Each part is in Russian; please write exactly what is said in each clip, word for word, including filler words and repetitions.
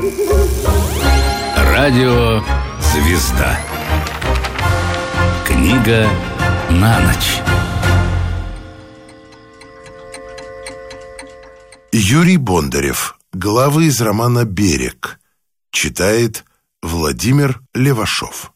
Радио «Звезда». Книга на ночь. Юрий Бондарев. Главы из романа «Берег». Читает Владимир Левашов.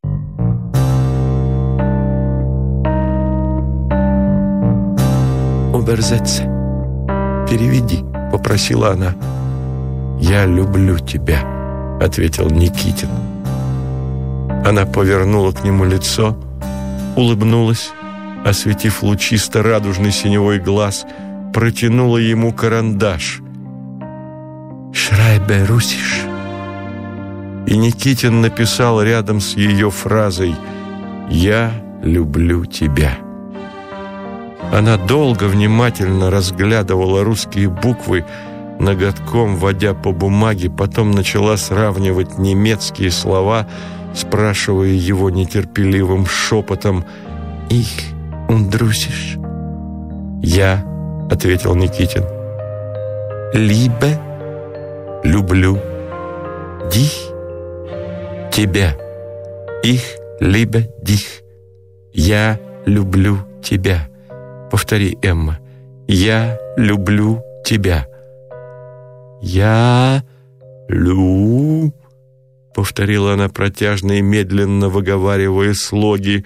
«Оберзеце, переведи», — попросила она. «Я люблю тебя», — ответил Никитин. Она повернула к нему лицо, улыбнулась, осветив лучисто-радужный синевой глаз, протянула ему карандаш. «Шрайбе русиш». И Никитин написал рядом с ее фразой «Я люблю тебя». Она долго внимательно разглядывала русские буквы, ноготком водя по бумаге, потом начала сравнивать немецкие слова, спрашивая его нетерпеливым шепотом «Ich und Russisch?» «Я», — ответил Никитин. «Liebe» — «люблю», «dich» — «тебя», «Ich liebe dich» — «Я люблю тебя». Повтори, Эмма. «Я люблю тебя». «Я лю...» — повторила она протяжно и медленно выговаривая слоги.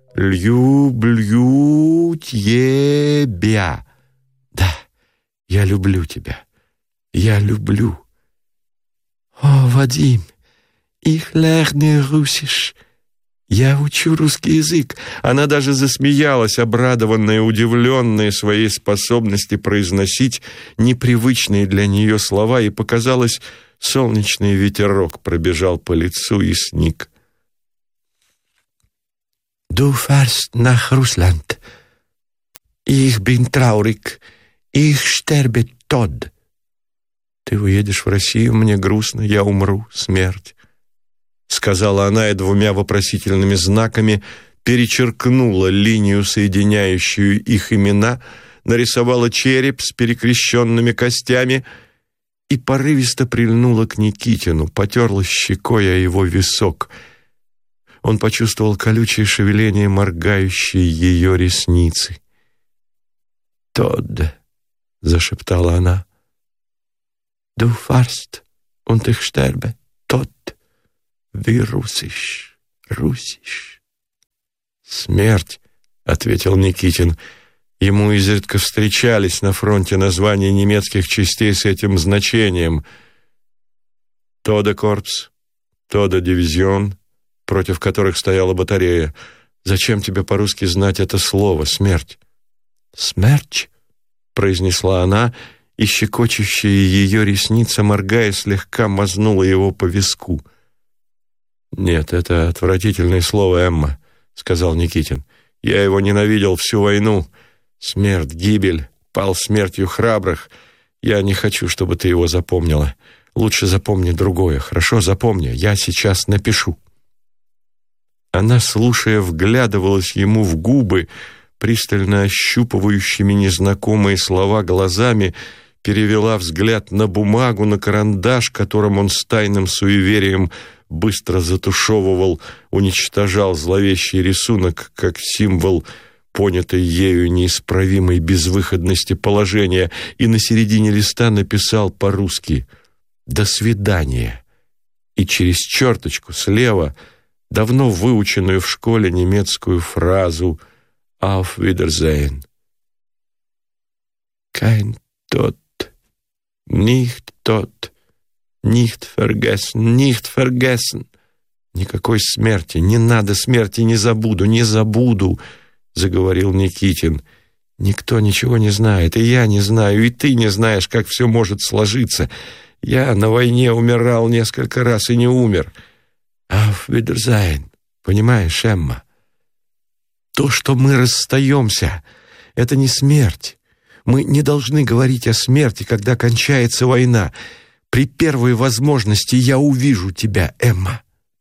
«Люблю тебя». «Да, я люблю тебя. Я люблю». «О, Вадим, ich lerne Russisch». «Я учу русский язык». Она даже засмеялась, обрадованная, удивленная своей способности произносить непривычные для нее слова, и, показалось, солнечный ветерок пробежал по лицу и сник. «Du fährst nach Russland. Ich bin traurig. Ich sterbe tot». «Ты уедешь в Россию, мне грустно, я умру, смерть», — сказала она и двумя вопросительными знаками перечеркнула линию, соединяющую их имена, нарисовала череп с перекрещенными костями и порывисто прильнула к Никитину, потерлась щекой о его висок. Он почувствовал колючее шевеление моргающей ее ресницы. «Тодд», — зашептала она, — «du fährst und ich sterbe tot. Wie Russisch, Russisch». «Смерть», — ответил Никитин. Ему изредка встречались на фронте названия немецких частей с этим значением. «Тода корпс», «Тода дивизион», против которых стояла батарея. «Зачем тебе по-русски знать это слово, смерть?» «Смерч», — произнесла она, и щекочущая ее ресница, моргая, слегка мазнула его по виску. «Нет, это отвратительное слово, Эмма», — сказал Никитин. «Я его ненавидел всю войну. Смерть, гибель, пал смертью храбрых. Я не хочу, чтобы ты его запомнила. Лучше запомни другое, хорошо? Запомни, я сейчас напишу». Она, слушая, вглядывалась ему в губы, пристально ощупывающими незнакомые слова глазами, перевела взгляд на бумагу, на карандаш, которым он с тайным суеверием быстро затушевывал, уничтожал зловещий рисунок как символ понятой ею неисправимой безвыходности положения, и на середине листа написал по-русски «До свидания», и через черточку слева давно выученную в школе немецкую фразу «Auf Wiedersehen». «Kein Tod, nicht tot, nicht vergessen, nicht vergessen». «Никакой смерти, не надо смерти, не забуду, не забуду», — заговорил Никитин. «Никто ничего не знает, и я не знаю, и ты не знаешь, как все может сложиться. Я на войне умирал несколько раз и не умер. Auf Wiedersehen, понимаешь, Эмма? То, что мы расстаемся, это не смерть. Мы не должны говорить о смерти, когда кончается война. При первой возможности я увижу тебя, Эмма».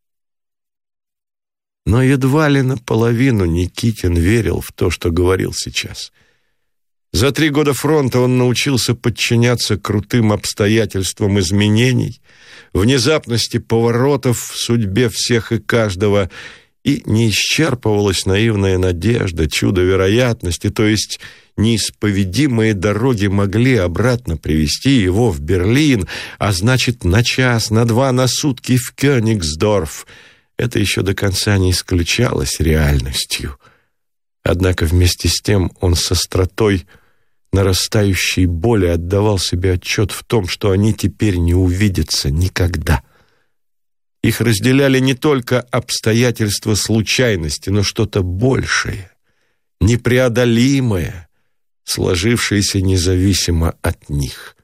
Но едва ли наполовину Никитин верил в то, что говорил сейчас. За три года фронта он научился подчиняться крутым обстоятельствам изменений, внезапности поворотов в судьбе всех и каждого, и не исчерпывалась наивная надежда, чудо вероятности, то есть неисповедимые дороги могли обратно привести его в Берлин, а значит, на час, на два, на сутки в Кёнигсдорф. Это еще до конца не исключалось реальностью. Однако вместе с тем он с остротой нарастающей боли отдавал себе отчет в том, что они теперь не увидятся никогда. Их разделяли не только обстоятельства случайности, но что-то большее, непреодолимое, сложившееся независимо от них.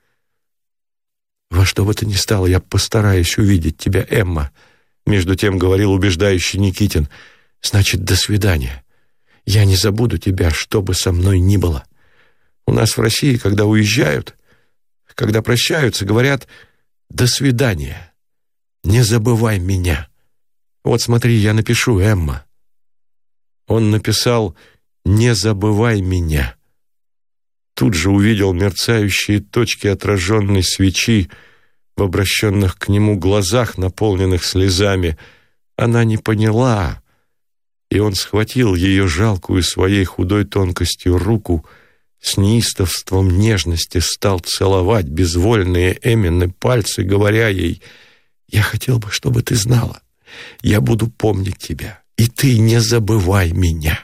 «Во что бы то ни стало, я постараюсь увидеть тебя, Эмма», между тем говорил убеждающий Никитин. «Значит, до свидания. Я не забуду тебя, что бы со мной ни было. У нас в России, когда уезжают, когда прощаются, говорят «до свидания». Не забывай меня. Вот смотри, я напишу, Эмма». Он написал «не забывай меня». Тут же увидел мерцающие точки отраженной свечи в обращенных к нему глазах, наполненных слезами. Она не поняла, и он схватил ее жалкую своей худой тонкостью руку, с неистовством нежности стал целовать безвольные Эммины пальцы, говоря ей: «Я хотел бы, чтобы ты знала, я буду помнить тебя, и ты не забывай меня».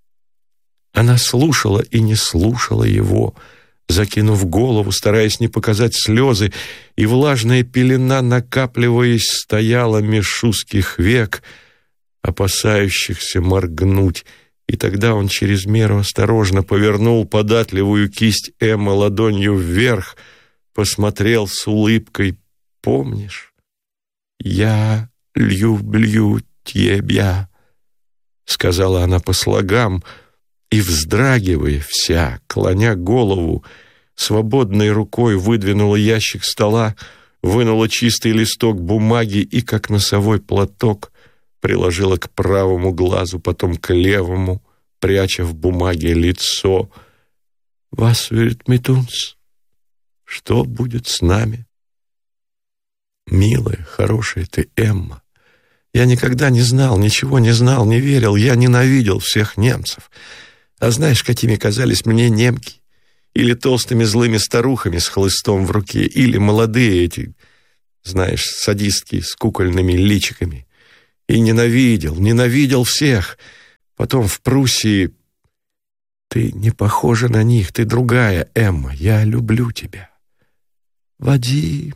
Она слушала и не слушала его, закинув голову, стараясь не показать слезы, и влажная пелена, накапливаясь, стояла меж узких век, опасающихся моргнуть, и тогда он через меру осторожно повернул податливую кисть Эммы ладонью вверх, посмотрел с улыбкой: «Помнишь? Я люблю тебя», — сказала она по слогам, и, вздрагивая вся, клоня голову, свободной рукой выдвинула ящик стола, вынула чистый листок бумаги и, как носовой платок, приложила к правому глазу, потом к левому, пряча в бумаге лицо. «Was wird mit uns? Что будет с нами?» «Милая, хорошая ты, Эмма, я никогда не знал, ничего не знал, не верил, я ненавидел всех немцев. А знаешь, какими казались мне немки? Или толстыми злыми старухами с хлыстом в руке, или молодые эти, знаешь, садистки с кукольными личиками. И ненавидел, ненавидел всех. Потом в Пруссии... Ты не похожа на них, ты другая, Эмма, я люблю тебя. Вадим,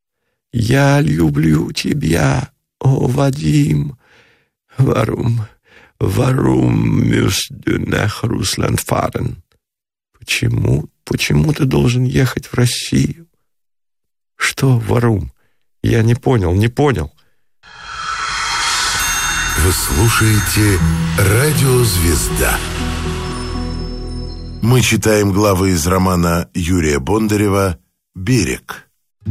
я люблю тебя, о, Вадим, warum... «Warum musst du nach Russland fahren?» «Почему? Почему ты должен ехать в Россию?» «Что, варум? Я не понял, не понял». Вы слушаете «Радио Звезда». Мы читаем главы из романа Юрия Бондарева «Берег».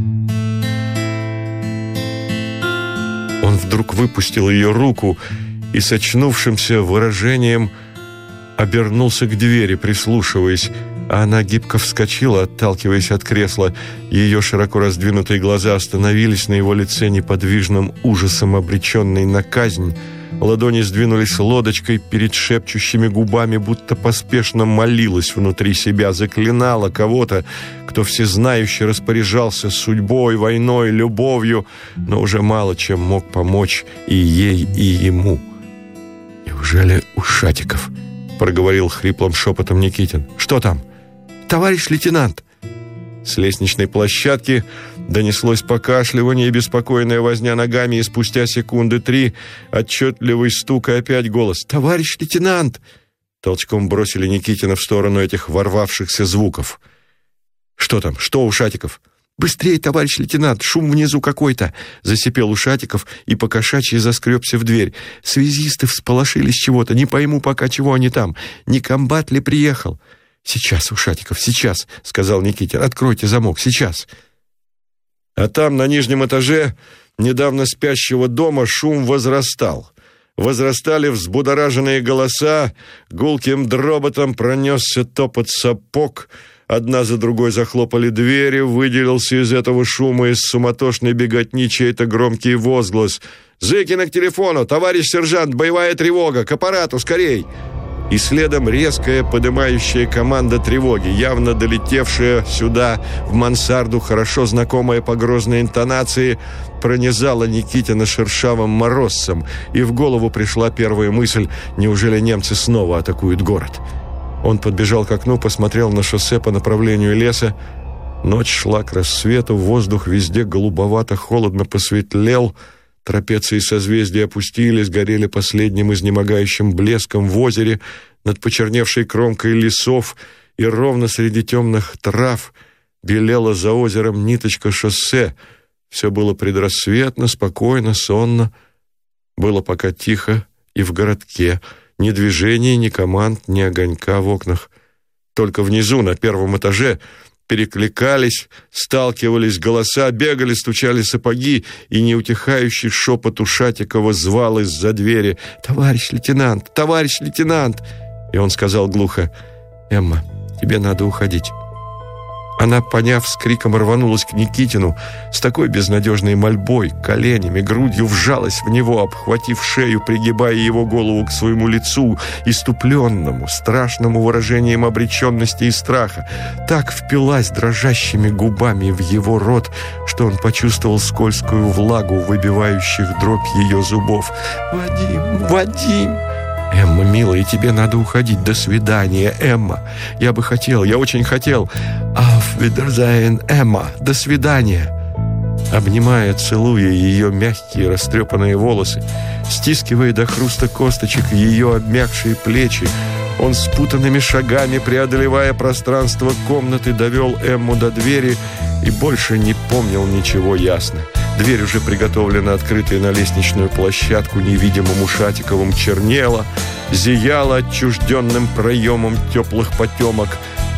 Он вдруг выпустил ее руку и с очнувшимся выражением обернулся к двери, прислушиваясь, а она гибко вскочила, отталкиваясь от кресла. Ее широко раздвинутые глаза остановились на его лице неподвижным ужасом, обреченной на казнь. Ладони сдвинулись лодочкой перед шепчущими губами, будто поспешно молилась внутри себя, заклинала кого-то, кто всезнающий распоряжался судьбой, войной, любовью, но уже мало чем мог помочь и ей, и ему. «Неужели Ушатиков?» — проговорил хриплым шепотом Никитин. «Что там?» «Товарищ лейтенант!» С лестничной площадки донеслось покашливание и беспокойная возня ногами, и спустя секунды три отчетливый стук и опять голос. «Товарищ лейтенант!» Толчком бросили Никитина в сторону этих ворвавшихся звуков. «Что там? Что, Ушатиков?» «Быстрее, товарищ лейтенант, шум внизу какой-то!» Засипел Ушатиков и покошачьи заскребся в дверь. «Связисты всполошились чего-то, не пойму пока, чего они там. Не комбат ли приехал?» «Сейчас, Ушатиков, сейчас!» — сказал Никитин. «Откройте замок, сейчас!» А там, на нижнем этаже недавно спящего дома, шум возрастал. Возрастали взбудораженные голоса, гулким дроботом пронесся топот сапог, Одна за другой захлопали двери, выделился из этого шума, из суматошной беготни чей-то громкий возглас: «Зыкина к телефону! Товарищ сержант, боевая тревога! К аппарату, скорей!» И следом резкая подымающая команда тревоги, явно долетевшая сюда, в мансарду, хорошо знакомая по грозной интонации, пронизала Никитина шершавым морозцем, и в голову пришла первая мысль: неужели немцы снова атакуют город? Он подбежал к окну, посмотрел на шоссе по направлению леса. Ночь шла к рассвету, воздух везде голубовато-холодно посветлел, трапеции созвездий опустились, горели последним изнемогающим блеском в озере над почерневшей кромкой лесов, и ровно среди темных трав белела за озером ниточка шоссе. Все было предрассветно, спокойно, сонно. Было пока тихо и в городке. Ни движения, ни команд, ни огонька в окнах. Только внизу, на первом этаже, перекликались, сталкивались голоса, бегали, стучали сапоги, и неутихающий шепот Ушатикова звал из-за двери: «Товарищ лейтенант! Товарищ лейтенант!» И он сказал глухо: «Эмма, тебе надо уходить». Она, поняв, с криком рванулась к Никитину, с такой безнадежной мольбой, коленями, грудью вжалась в него, обхватив шею, пригибая его голову к своему лицу, иступленному, страшному выражением обреченности и страха. Так впилась дрожащими губами в его рот, что он почувствовал скользкую влагу, выбивающих дробь ее зубов. «Вадим! Вадим!» «Эмма, милая, тебе надо уходить. До свидания, Эмма. Я бы хотел, я очень хотел. Auf Wiedersehen, Эмма. До свидания». Обнимая, целуя ее мягкие растрепанные волосы, стискивая до хруста косточек ее обмякшие плечи, он спутанными шагами, преодолевая пространство комнаты, довел Эмму до двери и больше не помнил ничего ясно. Дверь, уже приготовлена, открытая на лестничную площадку невидимым Ушатиковым, чернела, зияла отчужденным проемом теплых потемок,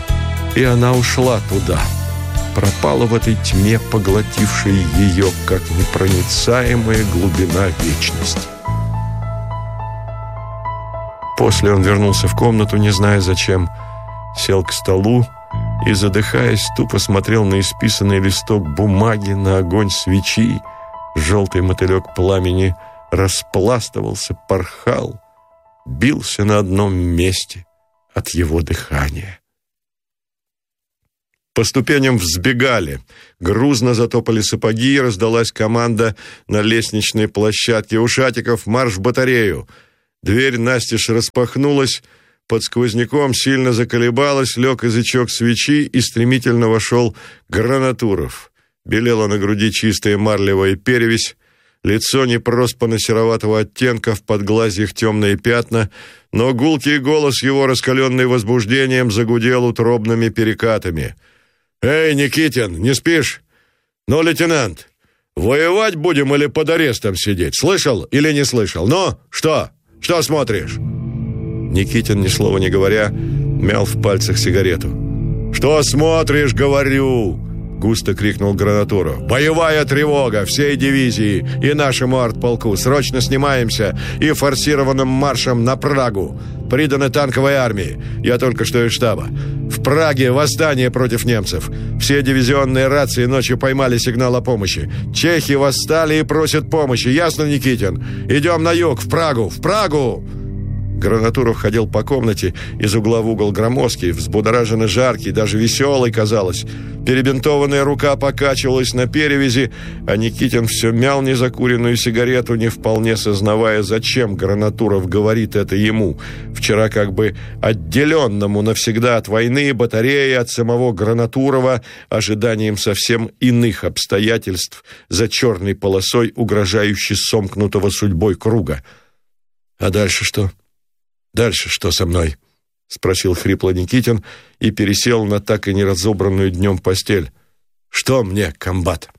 и она ушла туда, пропала в этой тьме, поглотившей ее, как непроницаемая глубина вечности. После он вернулся в комнату, не зная зачем, сел к столу и, задыхаясь, тупо смотрел на исписанный листок бумаги, на огонь свечи. Желтый мотылек пламени распластывался, порхал, бился на одном месте от его дыхания. По ступеням взбегали, грузно затопали сапоги, и раздалась команда на лестничной площадке: «Ушатиков, марш в батарею!» Дверь настежь распахнулась, под сквозняком сильно заколебалась, лег язычок свечи, и стремительно вошел Гранатуров. Белела на груди чистая марлевая перевесь, лицо непроспанно-сероватого оттенка, в подглазьях темные пятна, но гулкий голос его, раскаленный возбуждением, загудел утробными перекатами. «Эй, Никитин, не спишь? Ну, лейтенант, воевать будем или под арестом сидеть? Слышал или не слышал? Ну, что? Что смотришь?» Никитин, ни слова не говоря, мял в пальцах сигарету. «Что смотришь, говорю!» — густо крикнул Гранатуров. «Боевая тревога всей дивизии и нашему артполку. Срочно снимаемся и форсированным маршем на Прагу. Приданы танковой армии. Я только что из штаба. В Праге восстание против немцев. Все дивизионные рации ночью поймали сигнал о помощи. Чехи восстали и просят помощи. Ясно, Никитин? Идем на юг, в Прагу, в Прагу!» Гранатуров ходил по комнате из угла в угол громоздкий, взбудораженно жаркий, даже веселый, казалось. Перебинтованная рука покачивалась на перевязи, а Никитин все мял незакуренную сигарету, не вполне сознавая, зачем Гранатуров говорит это ему, вчера как бы отделенному навсегда от войны, батареи, от самого Гранатурова, ожиданием совсем иных обстоятельств, за черной полосой угрожающе сомкнутого судьбой круга. «А дальше что? Дальше что со мной?» — спросил хрипло Никитин и пересел на так и не разобранную днем постель. «Что мне, комбат?»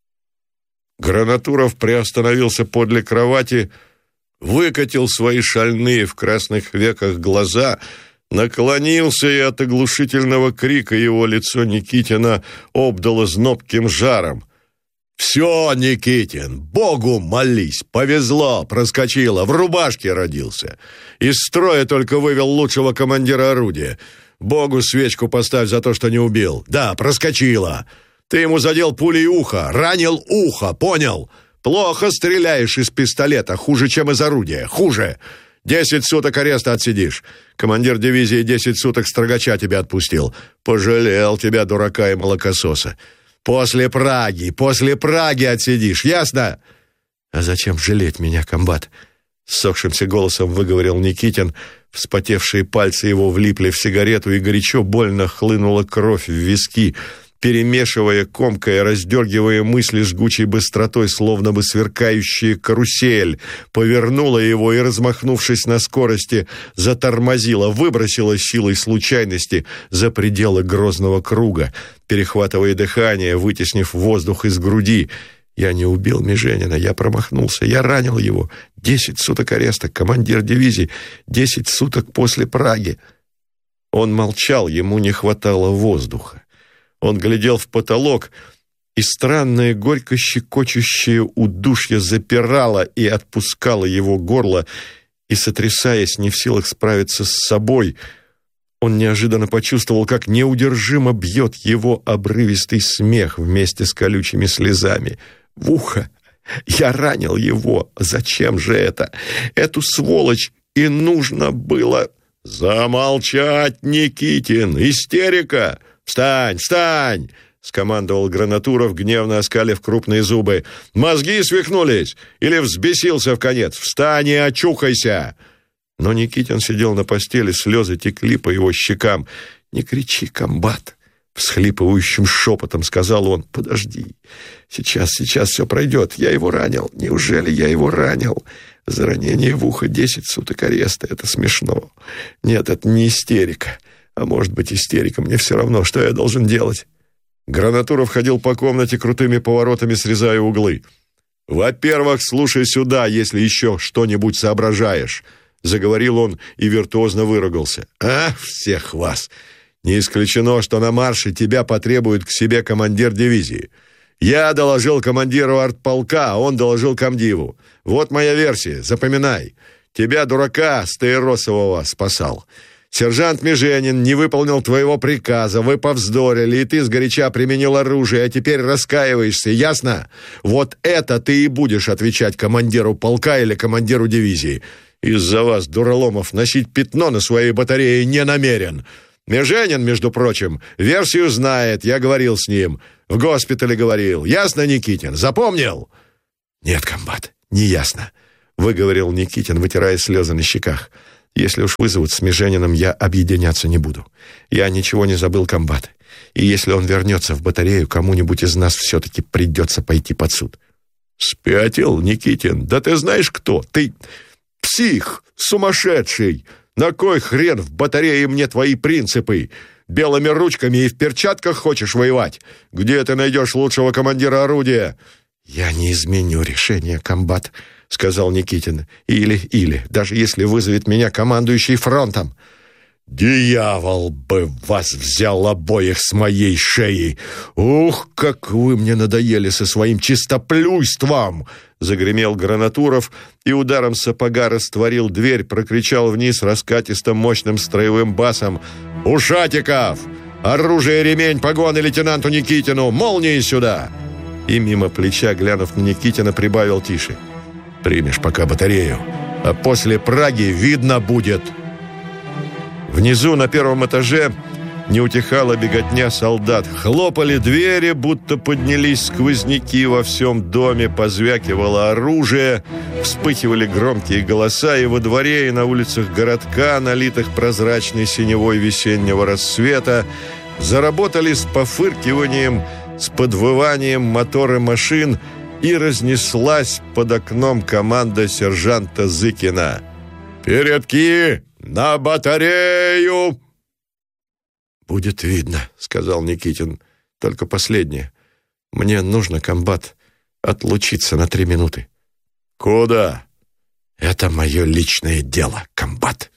Гранатуров приостановился подле кровати, выкатил свои шальные в красных веках глаза, наклонился, и от оглушительного крика его лицо Никитина обдало знобким жаром. «Все, Никитин, Богу молись, повезло, проскочило, в рубашке родился. Из строя только вывел лучшего командира орудия. Богу свечку поставь за то, что не убил. Да, проскочила. Ты ему задел пулей ухо, ранил ухо, понял? Плохо стреляешь из пистолета, хуже, чем из орудия, хуже. Десять суток ареста отсидишь. Командир дивизии десять суток строгача тебя отпустил. Пожалел тебя, дурака и молокососа. После Праги, после Праги отсидишь, ясно? А зачем жалеть меня, комбат? Ссохшимся голосом выговорил Никитин. Вспотевшие пальцы его влипли в сигарету, и горячо больно хлынула кровь в виски, перемешивая, комкая, раздергивая мысли жгучей быстротой, словно бы сверкающая карусель, повернула его и, размахнувшись на скорости, затормозила, выбросила силой случайности за пределы грозного круга, перехватывая дыхание, вытеснив воздух из груди. Я не убил Меженина, я промахнулся, я ранил его. Десять суток ареста, командир дивизии, десять суток после Праги. Он молчал, ему не хватало воздуха. Он глядел в потолок, и странное горько щекочущее удушье запирало и отпускало его горло, и, сотрясаясь, не в силах справиться с собой, он неожиданно почувствовал, как неудержимо бьет его обрывистый смех вместе с колючими слезами. В ухо! Я ранил его! Зачем же это? Эту сволочь и нужно было... «Замолчать, Никитин! Истерика! Встань, встань!» — скомандовал Гранатуров, гневно оскалив крупные зубы. «Мозги свихнулись? Или взбесился вконец? Встань и очухайся!» Но Никитин сидел на постели, слезы текли по его щекам. «Не кричи, комбат!» — всхлипывающим шепотом сказал он. «Подожди, сейчас, сейчас все пройдет. Я его ранил. Неужели я его ранил? За ранение в ухо десять суток ареста. Это смешно. Нет, это не истерика. А может быть, истерика. Мне все равно, что я должен делать». Гранатуров ходил по комнате крутыми поворотами, срезая углы. «Во-первых, слушай сюда, если еще что-нибудь соображаешь», — заговорил он и виртуозно выругался. «А, всех вас! Не исключено, что на марше тебя потребует к себе командир дивизии. Я доложил командиру артполка, а он доложил комдиву. Вот моя версия, запоминай. Тебя, дурака, Стаиросового, спасал. Сержант Меженин не выполнил твоего приказа, вы повздорили, и ты сгоряча применил оружие, а теперь раскаиваешься, ясно? Вот это ты и будешь отвечать командиру полка или командиру дивизии. Из-за вас, дураломов, носить пятно на своей батарее не намерен. Меженин, между прочим, версию знает, я говорил с ним. В госпитале говорил. Ясно, Никитин? Запомнил?» «Нет, комбат, не ясно», — выговорил Никитин, вытирая слезы на щеках. «Если уж вызовут с Межениным, я объединяться не буду. Я ничего не забыл, комбат. И если он вернется в батарею, кому-нибудь из нас все-таки придется пойти под суд». «Спятил, Никитин? Да ты знаешь кто? Ты псих, сумасшедший! На кой хрен в батарее мне твои принципы? Белыми ручками и в перчатках хочешь воевать? Где ты найдешь лучшего командира орудия?» «Я не изменю решение, комбат», — сказал Никитин. «Или-или, даже если вызовет меня командующий фронтом». «Дьявол бы вас взял обоих с моей шеи! Ух, как вы мне надоели со своим чистоплюйством!» Загремел Гранатуров и ударом сапога растворил дверь, прокричал вниз раскатистым мощным строевым басом: «Ушатиков! Оружие, ремень, погоны лейтенанту Никитину! Молнии сюда!» И мимо плеча, глянув на Никитина, прибавил тише: «Примешь пока батарею, а после Праги видно будет». Внизу, на первом этаже, не утихала беготня солдат. Хлопали двери, будто поднялись сквозняки во всем доме, позвякивало оружие, вспыхивали громкие голоса, и во дворе, и на улицах городка, налитых прозрачной синевой весеннего рассвета, заработали с пофыркиванием, с подвыванием моторы машин, и разнеслась под окном команда сержанта Зыкина: «Передки! На батарею!» «Будет видно», — сказал Никитин. «Только последнее. Мне нужно, комбат, отлучиться на три минуты». «Куда?» «Это мое личное дело, комбат».